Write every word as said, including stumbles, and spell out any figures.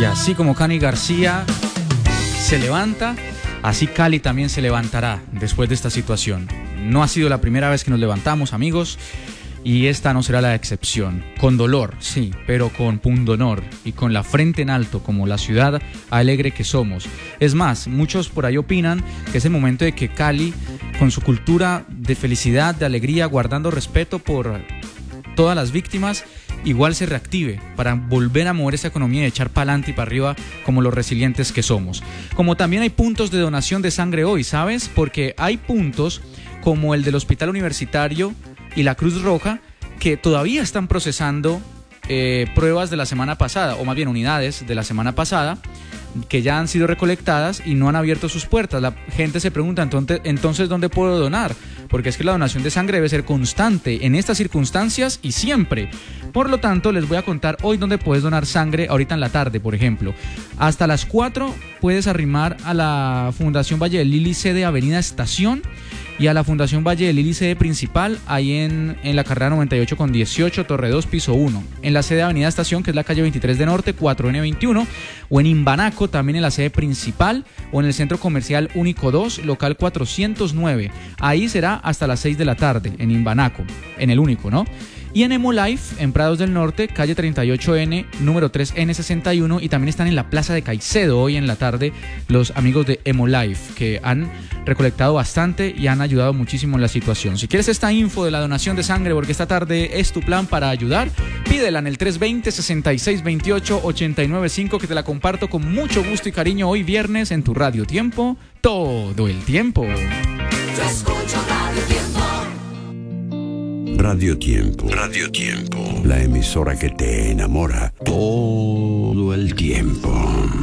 Y así como Cani García se levanta, así Cali también se levantará después de esta situación. No ha sido la primera vez que nos levantamos, amigos, y esta no será la excepción. Con dolor, sí, pero con pundonor y con la frente en alto, como la ciudad alegre que somos. Es más, muchos por ahí opinan que es el momento de que Cali, con su cultura de felicidad, de alegría, guardando respeto por todas las víctimas, igual se reactive para volver a mover esa economía y echar para adelante y para arriba como los resilientes que somos. Como también hay puntos de donación de sangre hoy, ¿sabes? Porque hay puntos como el del Hospital Universitario y la Cruz Roja que todavía están procesando eh, pruebas de la semana pasada, o más bien unidades de la semana pasada, que ya han sido recolectadas y no han abierto sus puertas. La gente se pregunta, entonces, entonces ¿dónde puedo donar? Porque es que la donación de sangre debe ser constante en estas circunstancias y siempre. Por lo tanto, les voy a contar hoy dónde puedes donar sangre ahorita en la tarde, por ejemplo. Hasta las cuatro puedes arrimar a la Fundación Valle del Lili, sede Avenida Estación, y a la Fundación Valle del Lili, sede principal, ahí en, en la carrera noventa y ocho con dieciocho, Torre dos, piso uno. En la sede Avenida Estación, que es la calle veintitrés de Norte, cuatro ene veintiuno, o en Imbanaco, también en la sede principal, o en el Centro Comercial Único dos, local cuatrocientos nueve. Ahí será hasta las seis de la tarde, en Imbanaco, en el Único, ¿no? Y en Emolife, en Prados del Norte, calle treinta y ocho ene, número tres ene sesenta y uno, y también están en la Plaza de Caicedo hoy en la tarde los amigos de Emolife, que han recolectado bastante y han ayudado muchísimo en la situación. Si quieres esta info de la donación de sangre, porque esta tarde es tu plan para ayudar, pídela en el tres veinte, sesenta y seis veintiocho, ochenta y nueve cinco, que te la comparto con mucho gusto y cariño hoy viernes en tu Radio Tiempo, todo el tiempo. Yo escucho Radio Tiempo. Radio Tiempo. Radio Tiempo. La emisora que te enamora todo el tiempo.